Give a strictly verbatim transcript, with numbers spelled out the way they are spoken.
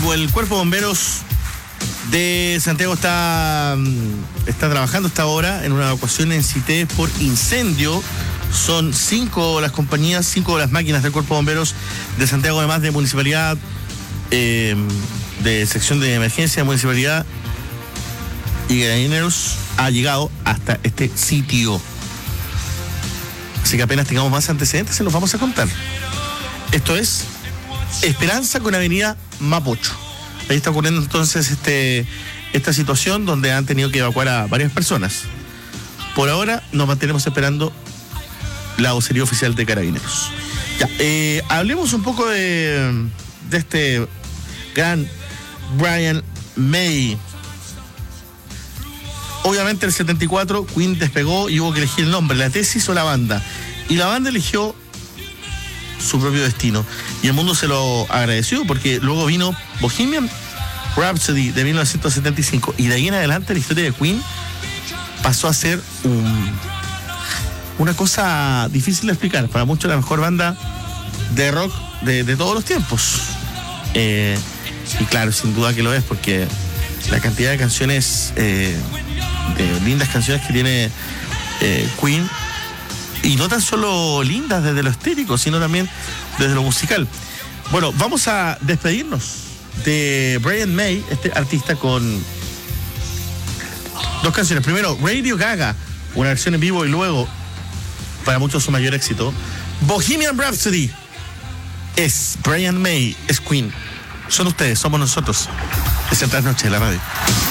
el Cuerpo de Bomberos de Santiago está, está trabajando hasta ahora en una evacuación en Cité por incendio. Son cinco las compañías, cinco de las máquinas del Cuerpo de Bomberos de Santiago, además de municipalidad, eh, de sección de emergencia, municipalidad y carabineros, ha llegado hasta este sitio. Así que apenas tengamos más antecedentes se los vamos a contar. Esto es Esperanza con Avenida Mapocho. Ahí está ocurriendo entonces este, esta situación donde han tenido que evacuar a varias personas. Por ahora nos mantenemos esperando la vocería oficial de Carabineros. Ya, eh, hablemos un poco de, de este gran Brian May. Obviamente el setenta y cuatro Queen despegó y hubo que elegir el nombre, la tesis o la banda. Y la banda eligió su propio destino. Y el mundo se lo agradeció porque luego vino Bohemian Rhapsody de mil novecientos setenta y cinco. Y de ahí en adelante la historia de Queen pasó a ser un, una cosa difícil de explicar. Para muchos la mejor banda de rock de, de todos los tiempos. Eh, y claro, sin duda que lo es porque la cantidad de canciones, eh, de lindas canciones que tiene eh, Queen, y no tan solo lindas desde lo estético, sino también desde lo musical. Bueno, vamos a despedirnos de Brian May, este artista, con dos canciones. Primero, Radio Gaga, una versión en vivo, y luego, para muchos su mayor éxito, Bohemian Rhapsody. Es Brian May, es Queen. Son ustedes, somos nosotros. Es el Trasnoche de la radio.